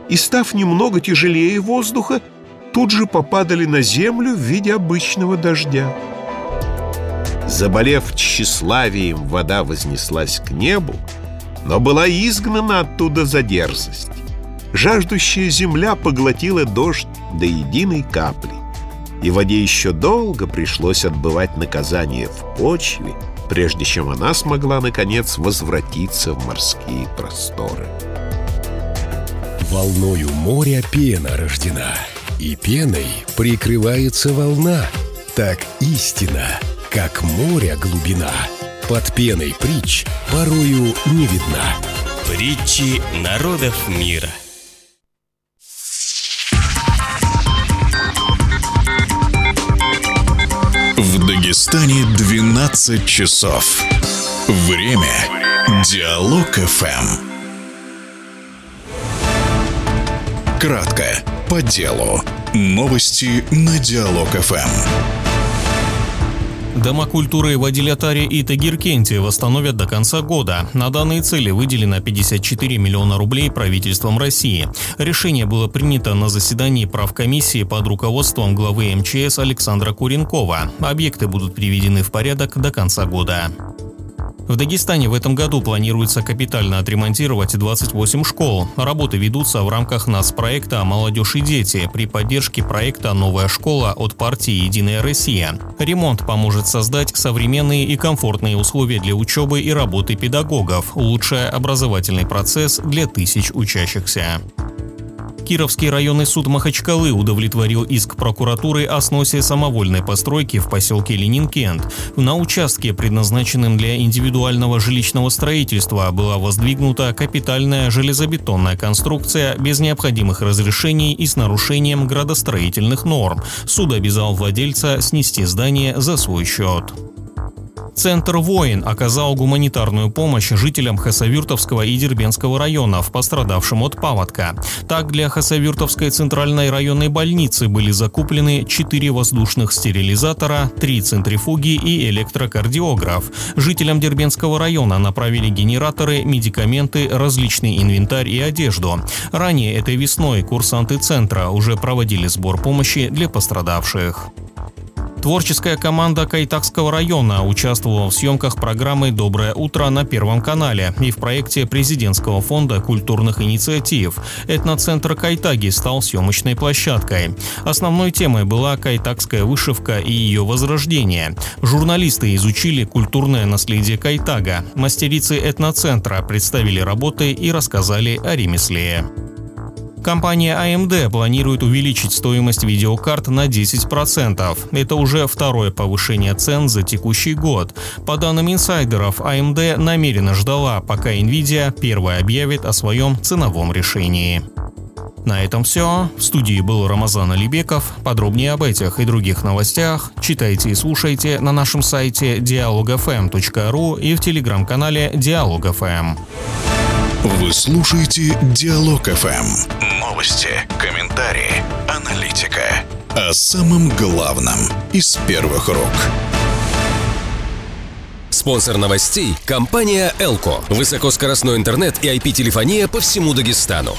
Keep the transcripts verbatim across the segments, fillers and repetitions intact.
и, став немного тяжелее воздуха, тут же попадали на землю в виде обычного дождя. Заболев тщеславием, вода вознеслась к небу, но была изгнана оттуда за дерзость. Жаждущая земля поглотила дождь до единой капли, и воде еще долго пришлось отбывать наказание в почве, прежде чем она смогла, наконец, возвратиться в морские просторы. Волною моря пена рождена, и пеной прикрывается волна. Так истина, как море глубина, под пеной притч порою не видна. Притчи народов мира. В Дагестане двенадцать часов. Время Диалог эф эм. Кратко, по делу. Новости на Диалог эф эм. Дома культуры в Адилятаре и Тагиркенте восстановят до конца года. На данные цели выделено пятьдесят четыре миллиона рублей правительством России. Решение было принято на заседании правкомиссии под руководством главы эм че эс Александра Куренкова. Объекты будут приведены в порядок до конца года. В Дагестане в этом году планируется капитально отремонтировать двадцать восемь школ. Работы ведутся в рамках нацпроекта «Молодежь и дети» при поддержке проекта «Новая школа» от партии «Единая Россия». Ремонт поможет создать современные и комфортные условия для учебы и работы педагогов, улучшая образовательный процесс для тысяч учащихся. Кировский районный суд Махачкалы удовлетворил иск прокуратуры о сносе самовольной постройки в поселке Ленин-Кент. На участке, предназначенном для индивидуального жилищного строительства, была воздвигнута капитальная железобетонная конструкция без необходимых разрешений и с нарушением градостроительных норм. Суд обязал владельца снести здание за свой счет. Центр «Воин» оказал гуманитарную помощь жителям Хасавюртовского и Дербентского районов, пострадавшим от паводка. Так, для Хасавюртовской центральной районной больницы были закуплены четыре воздушных стерилизатора, три центрифуги и электрокардиограф. Жителям Дербентского района направили генераторы, медикаменты, различный инвентарь и одежду. Ранее этой весной курсанты центра уже проводили сбор помощи для пострадавших. Творческая команда Кайтакского района участвовала в съемках программы «Доброе утро» на Первом канале и в проекте президентского фонда культурных инициатив. Этноцентр Кайтаги стал съемочной площадкой. Основной темой была кайтакская вышивка и ее возрождение. Журналисты изучили культурное наследие Кайтага. Мастерицы этноцентра представили работы и рассказали о ремесле. Компания а эм дэ планирует увеличить стоимость видеокарт на десять процентов. Это уже второе повышение цен за текущий год. По данным инсайдеров, а эм дэ намеренно ждала, пока Nvidia первая объявит о своем ценовом решении. На этом все. В студии был Рамазан Алибеков. Подробнее об этих и других новостях читайте и слушайте на нашем сайте диалог эф эм точка ру и в телеграм-канале Диалог эф эм. Вы слушаете Диалог эф эм. Новости, комментарии, аналитика. О самом главном из первых рук. Спонсор новостей – компания «Элко». Высокоскоростной интернет и ай пи-телефония по всему Дагестану.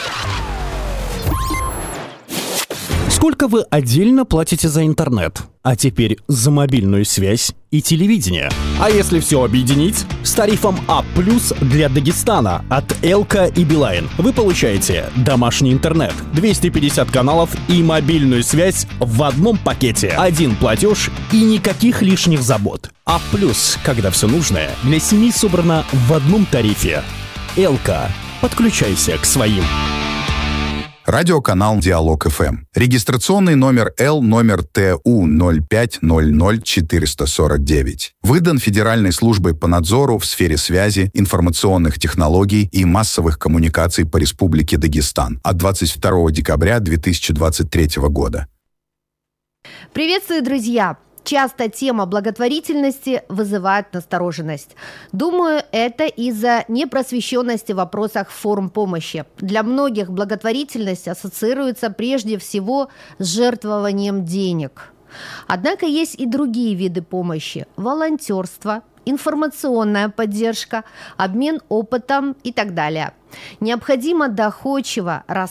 Сколько вы отдельно платите за интернет? А теперь за мобильную связь и телевидение. А если все объединить? С тарифом А+ для Дагестана от Элко и Билайн вы получаете домашний интернет, двести пятьдесят каналов и мобильную связь в одном пакете. Один платеж и никаких лишних забот. А+, когда все нужное для семьи собрано в одном тарифе. Элко. Подключайся к своим. Радиоканал Диалог эф эм. Регистрационный номер Л номер Т У ноль пять ноль ноль четыре сорок девять. Выдан Федеральной службой по надзору в сфере связи, информационных технологий и массовых коммуникаций по Республике Дагестан от двадцать второго декабря две тысячи двадцать третьего года. Приветствую, друзья! Часто тема благотворительности вызывает настороженность. Думаю, это из-за непросвещенности в вопросах форм помощи. Для многих благотворительность ассоциируется прежде всего с жертвованием денег. Однако есть и другие виды помощи – волонтерство, информационная поддержка, обмен опытом и так далее. Необходимо доходчиво рассказывать